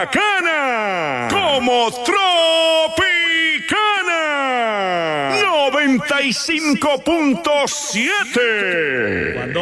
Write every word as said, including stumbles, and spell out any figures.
bacana como Tropicana noventa y cinco punto siete.